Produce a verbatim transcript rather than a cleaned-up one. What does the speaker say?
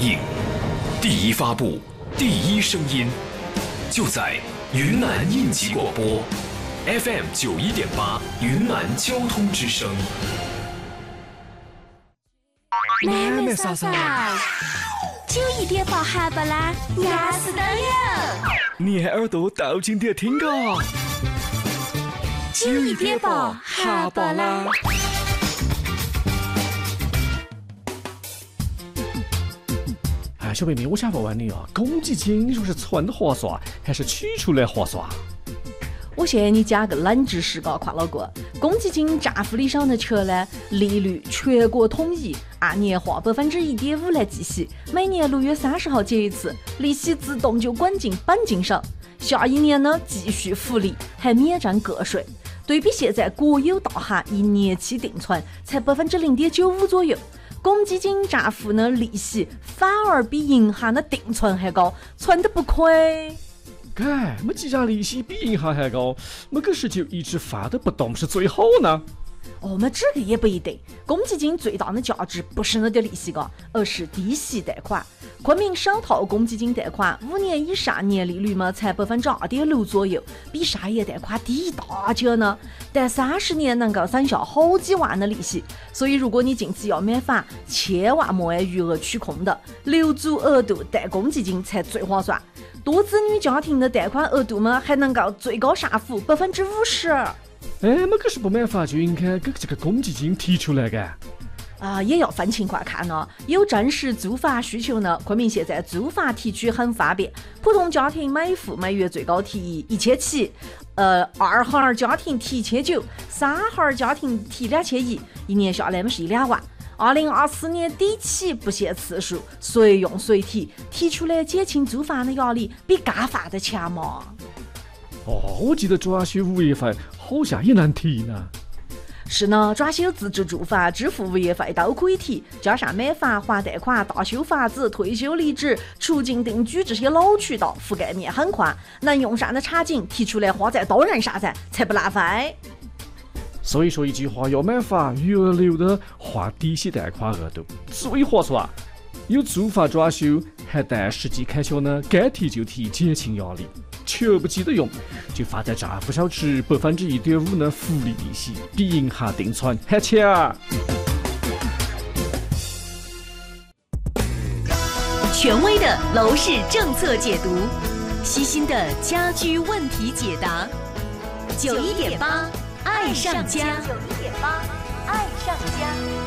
应，第一发布，第一声音，就在云南应急广播 F M 九一点八云南交通之声。 妹妹嫂嫂， 九一点八哈巴拉牙齿都有， 你耳朵倒进点听个。 九一点八哈巴拉。 哎，小妹妹，我想问问你哦，公积金你说是存划算还是取出来划算？ 我嫌你加个冷知识嘎，夸老哥，公积金账户里上的钱呢，利率全国统一，按年化百分之一点五来计息，每年六月三十号结一次，利息自动就滚进本金上。下一年呢，继续复利，还免征个税。对比现在国有大行一年期定存才百分之零点九五左右，公积金账户呢利息反而比银行的定存还高，存得不亏。 该，么既然利息比银行还高，么可是就一直放得不动是最好呢？ 哦，么这个也不一定。公积金最大的价值不是那点利息个，而是低息贷款。昆明首套公积金贷款五年以上年利率嘛才百分之二点六左右，比商业贷款低一大截呢。但三十年能够省下好几万的利息，所以如果你近期要买房，千万莫按余额取空的，留足额度贷公积金才最划算。多子女家庭的贷款额度嘛，还能够最高上浮百分之五十。 哎，么可是不买房就应该给这个公积金提出来干。 啊、呃，也要分情况看呢。有真实租房需求呢，昆明现在租房提取很方便，普通家庭每户每月最高提一千起，呃，二孩家庭提一千九，三孩家庭提两千一，一年下来嘛是一两万。二零二四年底起不限次数，随用随提，提出来减轻租房的压力，比干饭的强嘛。 哦，我记得装修物业费好像也能提呢。 是呢，装修自住住房、支付物业费都可以提，加上买房、还贷款、大修房子、退休离职、出境定居这些老渠道，覆盖面很宽，能用上的场景提出来花在刀刃上噻，才不浪费。 所以说一句话，要买房余额留的划低息贷款额度最划算。有租房装修还带实际开销呢，该提就提，减轻压力。全部记得用，就放在账户小吃百分之一点五的福利利息，比银行定存还强。 权威的楼市政策解读，细心的家居问题解答。九一点八，爱上家。 九一点八，爱上家。